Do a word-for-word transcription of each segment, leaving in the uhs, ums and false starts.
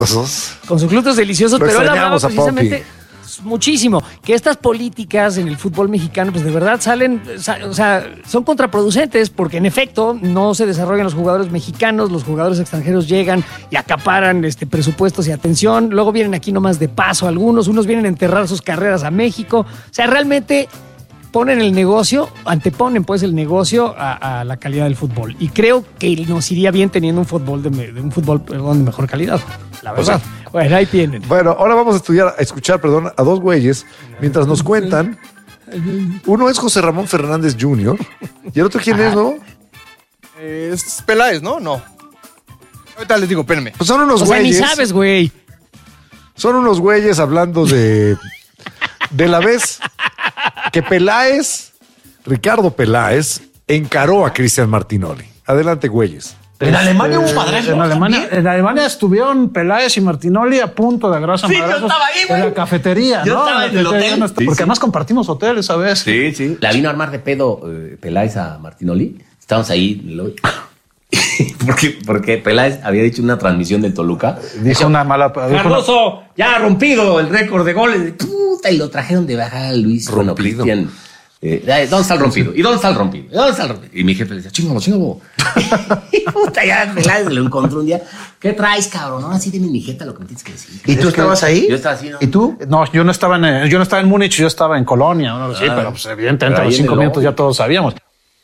Con sus glúteos deliciosos, Lo pero él hablaba extrañamos a precisamente Poppy. muchísimo que estas políticas en el fútbol mexicano pues de verdad salen, o sea, son contraproducentes porque en efecto no se desarrollan los jugadores mexicanos, los jugadores extranjeros llegan y acaparan este, presupuestos y atención, luego vienen aquí nomás de paso algunos, unos vienen a enterrar sus carreras a México, o sea, realmente ponen el negocio, anteponen pues el negocio a, a la calidad del fútbol. Y creo que nos iría bien teniendo un fútbol de, de un fútbol, perdón, de mejor calidad. La verdad. O sea, bueno, ahí tienen. Bueno, ahora vamos a estudiar, a escuchar, perdón, a dos güeyes mientras nos cuentan. Uno es José Ramón Fernández junior y el otro quién Ajá. es, ¿no? Eh, es Peláez, ¿no? No. Ahorita les digo, espérenme. Pues son unos o güeyes. Sea, ni sabes, güey. Son unos güeyes hablando de de la vez que Peláez, Ricardo Peláez, encaró a Cristian Martinoli. Adelante, güeyes. En Alemania hubo madrazo. En Alemania, en Alemania estuvieron Peláez y Martinoli a punto de agarrarse a sí, madrazos yo estaba ahí, güey. en la cafetería, yo ¿no? estaba en el hotel. No está, sí, porque sí. además compartimos hotel esa vez. Sí, sí. La vino a armar de pedo eh, Peláez a Martinoli. Estábamos ahí. Lo... porque, porque Peláez había dicho en una transmisión del Toluca. Dijo una mala... Cardoso, una... ya ha rompido el récord de goles. Puta, y lo trajeron de baja Luis. Rompido. Bueno, Cristian. Eh, ¿Dónde está el rompido? ¿Y dónde está el rompido? ¿Y dónde está el rompido? Y mi jefe le decía, chingalo, chingalo. Y puta, ya Peláez lo encontró un día. ¿Qué traes, cabrón? Ahora sí dime mi jeta lo que me tienes que decir. ¿Y tú estabas ahí? Yo estaba así, ¿no? ¿Y tú? No, yo no estaba en, yo no estaba en Múnich, yo estaba en Colonia. ¿No? Sí, ah, pero pues evidentemente a los cinco minutos ya todos sabíamos.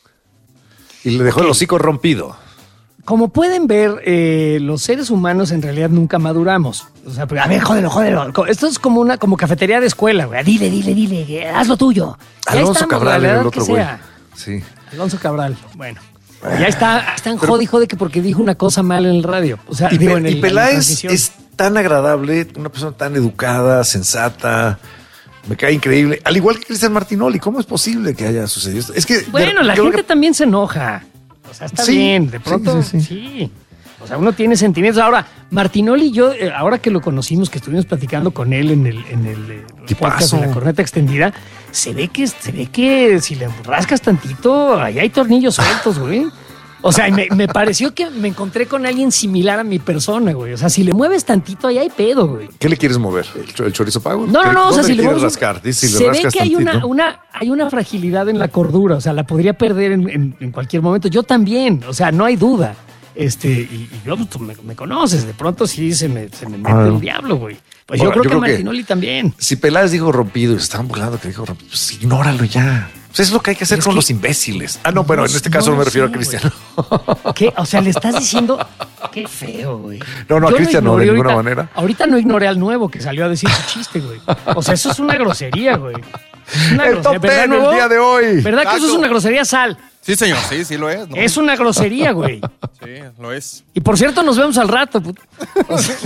Y le dejó okay. el hocico rompido. Como pueden ver, eh, los seres humanos en realidad nunca maduramos. O sea, a ver, jódelo, jódelo. Esto es como una como cafetería de escuela, güey. Dile, dile, dile, haz lo tuyo. Alonso estamos, Cabral era el otro güey. Sí. Alonso Cabral, bueno. Ya está, está en jode y jode que porque dijo una cosa mal en el radio. O sea, y, digo, Pe en el, y Peláez en es tan agradable, una persona tan educada, sensata. Me cae increíble. Al igual que Cristian Martinoli, ¿cómo es posible que haya sucedido esto? Es que bueno, de, la gente que... también se enoja. O sea, está sí, bien, de pronto, sí, sí, sí. sí. O sea, uno tiene sentimientos. Ahora, Martinoli y yo, eh, ahora que lo conocimos, que estuvimos platicando con él en el, en el eh, podcast de La Corneta Extendida, se ve que se ve que si le rascas tantito, ahí hay tornillos sueltos, güey. O sea, me, me pareció que me encontré con alguien similar a mi persona, güey. O sea, si le mueves tantito, ahí hay pedo, güey. ¿Qué le quieres mover? ¿El, el chorizo pago? No, no, no. O sea, si le mueves... rascar? Si se le ve que hay una, una, hay una fragilidad en la cordura. O sea, la podría perder en, en, en cualquier momento. Yo también. O sea, no hay duda. Este, y, y yo, tú me, me conoces. De pronto sí se me, se me mete ah. el diablo, güey. Pues Ahora, yo creo yo que creo Martinoli que también. Si Peláez dijo rompido y se estaban burlando que dijo rompido, pues ignóralo ya. Pues es lo que hay que hacer con que... los imbéciles. Ah, no, bueno, en este caso no, no me refiero sé, a Cristian. ¿Qué? O sea, le estás diciendo qué feo, güey. No, no, a Cristian no, de ahorita, ninguna manera. Ahorita no ignoré al nuevo que salió a decir su chiste, güey. O sea, eso es una grosería, güey. Es una el top ten el día de hoy. ¿Verdad que eso es una grosería, Sal? Sí, señor, sí, sí lo es. ¿No? Es una grosería, güey. Sí, lo es. Y por cierto, nos vemos al rato. O sea,